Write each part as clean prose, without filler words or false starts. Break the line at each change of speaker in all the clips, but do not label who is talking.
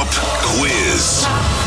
Quiz.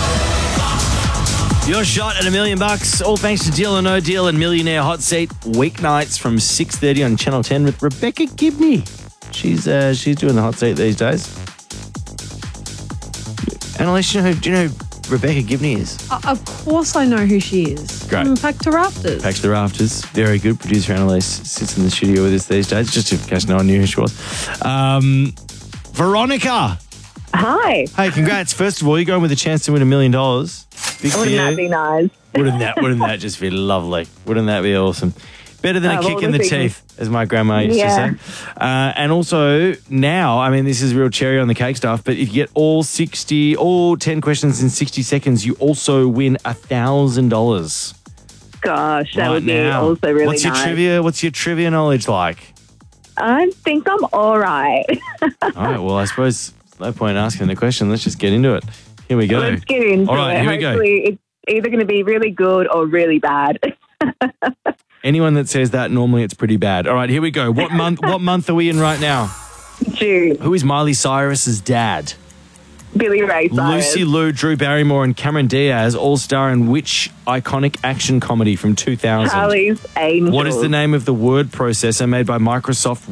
Your shot at $1 million, all thanks to Deal or No Deal and Millionaire Hot Seat, weeknights from 6:30 on Channel 10 with Rebecca Gibney. She's doing the hot seat these days. Annalise, do you know who Rebecca Gibney is?
Of course I know who she is.
Great.
From Pack to Rafters.
Pack to the Rafters. Very good. Producer Annalise sits in the studio with us these days, just in case no one knew who she was. Veronica.
Hi.
Hey, congrats. First of all, you're going with a chance to win $1 million. Big
Wouldn't that be nice?
Wouldn't that just be lovely? Wouldn't that be awesome? Better than a kick in the teeth, as my grandma used to say. And also, now, I mean, this is real cherry on the cake stuff, but if you get all 10 questions in 60 seconds, you also win $1,000.
Gosh, that would be also really nice.
What's your trivia knowledge like?
I think I'm all right.
All right, well, I suppose no point in asking the question. Let's just get into it. Here we go.
Let's get into it.
All right, here we go.
Hopefully it's either going to be really good or really bad.
Anyone that says that, normally it's pretty bad. All right, here we go. What month are we in right now?
June.
Who is Miley Cyrus's dad?
Billy Ray Cyrus.
Lucy Liu, Drew Barrymore, and Cameron Diaz all star in which iconic action comedy from 2000?
Charlie's Angels.
What is the name of the word processor made by Microsoft?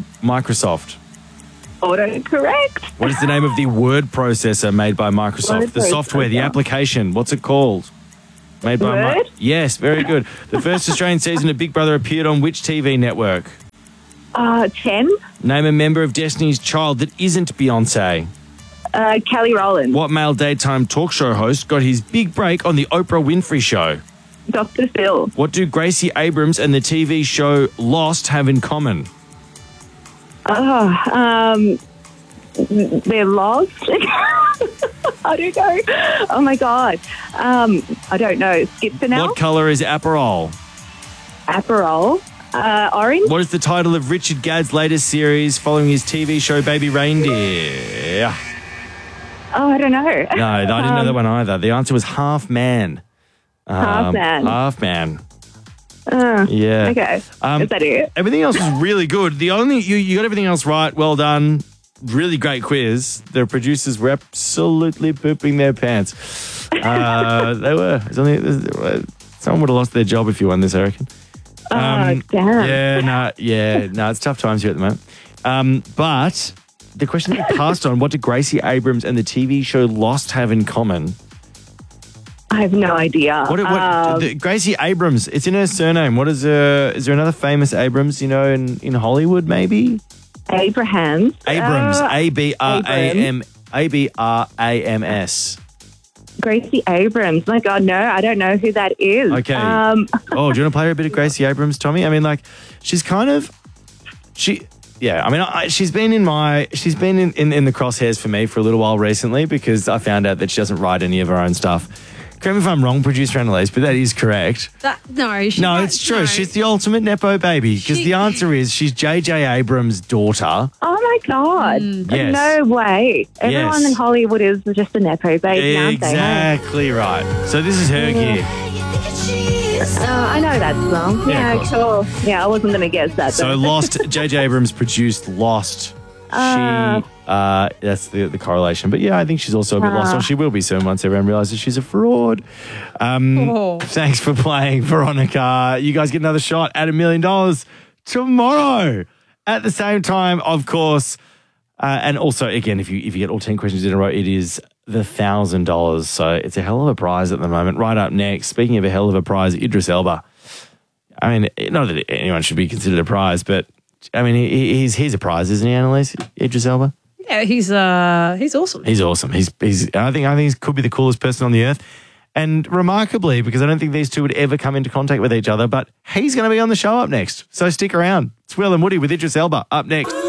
Autocorrect.
What is the name of the word processor made by Microsoft? The software, the application. What's it called? Made by
Word?
Yes, very good. The first Australian season of Big Brother appeared on which TV network?
10.
Name a member of Destiny's Child that isn't Beyonce.
Kelly Rowland.
What male daytime talk show host got his big break on the Oprah Winfrey Show?
Dr. Phil.
What do Gracie Abrams and the TV show Lost have in common?
They're lost. I don't know. Oh, my God. I don't know. Skip for now.
What colour is Aperol?
Aperol. Orange.
What is the title of Richard Gadd's latest series following his TV show Baby Reindeer?
Oh, I don't know.
No, I didn't know that one either. The answer was Half Man.
Half Man.
Half Man.
Yeah. Okay. Is that it?
Everything else was really good. The only you got everything else right. Well done. Really great quiz. The producers were absolutely pooping their pants. They were. Someone would have lost their job if you won this, I reckon.
Damn.
No, it's tough times here at the moment. But the question that you passed on, what did Gracie Abrams and the TV show Lost have in common?
I have no idea.
Gracie Abrams, it's in her surname. Is there another famous Abrams, in Hollywood maybe?
Abrahams.
Abrams.
Gracie Abrams. My God, no, I don't know who that is.
Okay. Do you want to play her a bit of Gracie Abrams, Tommy? I mean, she's kind of... she's been in the crosshairs for me for a little while recently because I found out that she doesn't write any of her own stuff. Correct me if I'm wrong, producer Annalise, but that is correct. It's true.
No.
She's the ultimate Nepo baby because the answer is she's J.J. Abrams' daughter.
Oh, my God.
Yes.
No way. Everyone in Hollywood is just a Nepo baby, aren't they?
Exactly right. So this is her gear.
I know that song.
Yeah,
cool. Yeah, I wasn't going to guess that.
So Lost, J.J. Abrams produced Lost. That's the correlation. But yeah, I think she's also a bit lost. Or she will be soon once everyone realises she's a fraud. Thanks for playing, Veronica. You guys get another shot at $1 million tomorrow at the same time, of course. And also, again, if you get all 10 questions in a row, it is the $1,000. So it's a hell of a prize at the moment. Right up next, speaking of a hell of a prize, Idris Elba. I mean, not that anyone should be considered a prize, but I mean, he's a prize, isn't he, Annalise? Idris Elba?
Yeah, he's awesome.
He's awesome. I think he could be the coolest person on the earth. And remarkably, because I don't think these two would ever come into contact with each other, but he's going to be on the show up next. So stick around. It's Will and Woody with Idris Elba up next.